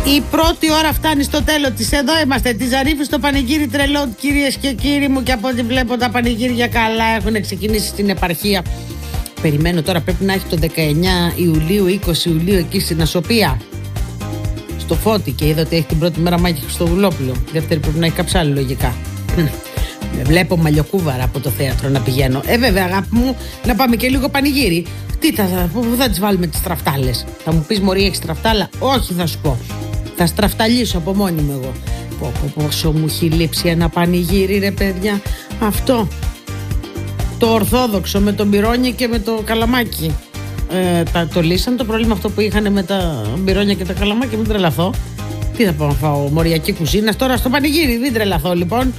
Η πρώτη ώρα φτάνει στο τέλος της. Εδώ είμαστε, τη Ζαρίφη στο πανηγύρι τρελό, κυρίες και κύριοι μου. Και από ό,τι βλέπω τα πανηγύρια καλά έχουν ξεκινήσει στην επαρχία. Περιμένω τώρα, πρέπει να έχει το 19 Ιουλίου, 20 Ιουλίου εκεί στην Ασοπία. Στο Φώτη, και είδα ότι έχει την πρώτη μέρα Μάκη Χριστοδουλόπουλο. Δεύτερη πρέπει να έχει κάψα λογικά. Με βλέπω μαλλιοκούβαρα από το θέατρο να πηγαίνω. Βέβαια, αγάπη μου, να πάμε και λίγο πανηγύρι. Πού θα τις βάλουμε τις στραφτάλες? Θα μου πεις, μωρή, έχεις στραφτάλα? Όχι, θα σου πω. Θα στραφταλίσω από μόνη μου εγώ. Πόσο μου έχει λείψει ένα πανηγύρι, ρε παιδιά. Αυτό. Το ορθόδοξο με τον πυρόνι και με το καλαμάκι. Το λύσαν το πρόβλημα αυτό που είχαν με τα μπυρόνια και τα καλαμάκια. Μην τρελαθώ. Τι θα πάω να φάω? Μοριακή κουζίνα τώρα στο πανηγύρι? Μην τρελαθώ λοιπόν.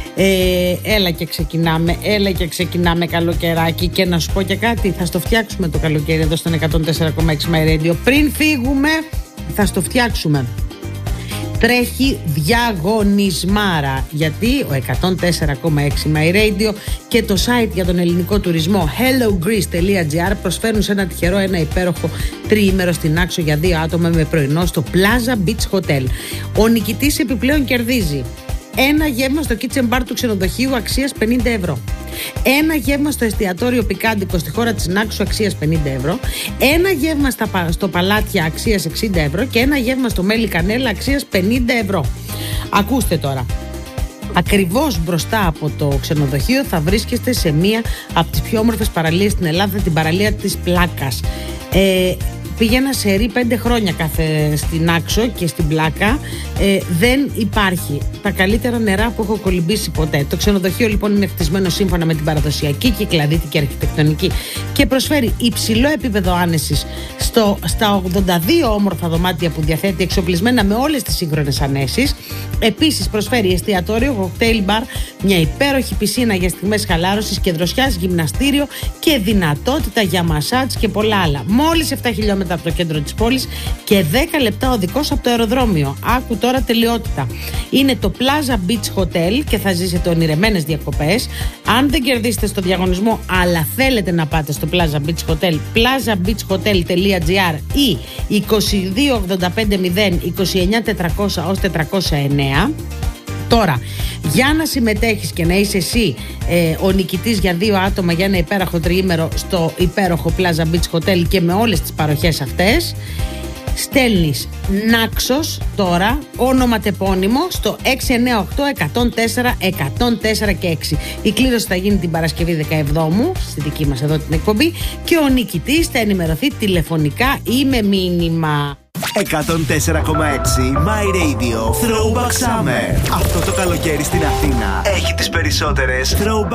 Έλα και ξεκινάμε καλοκαιράκι. Και να σου πω και κάτι, θα στο φτιάξουμε το καλοκαίρι εδώ στον 104,6 My Radio. Πριν φύγουμε θα στο φτιάξουμε. Τρέχει διαγωνισμάρα, γιατί ο 104,6 My Radio και το site για τον ελληνικό τουρισμό hellogreece.gr προσφέρουν σε ένα τυχερό ένα υπέροχο τριήμερο στην Άξο για 2 άτομα με πρωινό στο Plaza Beach Hotel. Ο νικητής επιπλέον κερδίζει ένα γεύμα στο kitchen bar του ξενοδοχείου αξίας 50 ευρώ. Ένα γεύμα στο εστιατόριο Πικάντικο στη χώρα της Νάξου αξίας 50 ευρώ. Ένα γεύμα στο Παλάτια αξίας 60 ευρώ. Και ένα γεύμα στο Μέλι Κανέλα αξίας 50 ευρώ. Ακούστε τώρα. Ακριβώς μπροστά από το ξενοδοχείο θα βρίσκεστε σε μία από τις πιο όμορφες παραλίες στην Ελλάδα, την παραλία της Πλάκας. Πήγαινα σε ρί 5 χρόνια κάθε στην Άξο και στην Πλάκα. Δεν υπάρχει τα καλύτερα νερά που έχω κολυμπήσει ποτέ. Το ξενοδοχείο λοιπόν είναι χτισμένο σύμφωνα με την παραδοσιακή κυκλαδίτικη αρχιτεκτονική και προσφέρει υψηλό επίπεδο άνεσης στα 82 όμορφα δωμάτια που διαθέτει, εξοπλισμένα με όλες τις σύγχρονες ανέσεις. Επίσης προσφέρει εστιατόριο, κοκτέιλ μπαρ, μια υπέροχη πισίνα για στιγμές χαλάρωσης και δροσιάς, γυμναστήριο και δυνατότητα για μασάτς και πολλά άλλα. Μόλις 7 χιλιόμετρα από το κέντρο της πόλης και 10 λεπτά οδικός από το αεροδρόμιο. Άκου τώρα τελειότητα. Είναι το Plaza Beach Hotel και θα ζήσετε ονειρεμένες διακοπές. Αν δεν κερδίσετε στο διαγωνισμό αλλά θέλετε να πάτε στο Plaza Beach Hotel, plazabeachhotel.gr ή 2285029400 Τώρα, για να συμμετέχεις και να είσαι εσύ ο νικητής για 2 άτομα για ένα υπέροχο τριήμερο στο υπέροχο Plaza Beach Hotel και με όλες τις παροχές αυτές, στέλνεις Νάξος τώρα, ονοματεπώνυμο, στο 698-104-104 και 6. Η κλήρωση θα γίνει την Παρασκευή 17ου στη δική μας εδώ την εκπομπή και ο νικητής θα ενημερωθεί τηλεφωνικά ή με μήνυμα. 104,6 My Radio Throwback Summer. Αυτό το καλοκαίρι στην Αθήνα έχει τις περισσότερες Throwback